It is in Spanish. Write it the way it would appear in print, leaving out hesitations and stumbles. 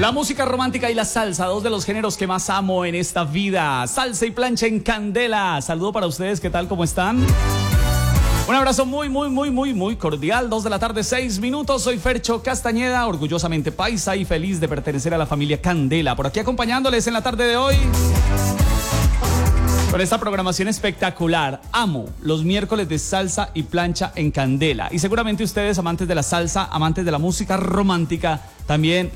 La música romántica y la salsa, dos de los géneros que más amo en esta vida. Salsa y plancha en candela. Saludo para ustedes, ¿qué tal? ¿Cómo están? Un abrazo muy cordial. 2 de la tarde, 6 minutos. Soy Fercho Castañeda, orgullosamente paisa y feliz de pertenecer a la familia Candela. Por aquí acompañándoles en la tarde de hoy con esta programación espectacular. Amo los miércoles de salsa y plancha en candela. Y seguramente ustedes, amantes de la salsa, amantes de la música romántica, también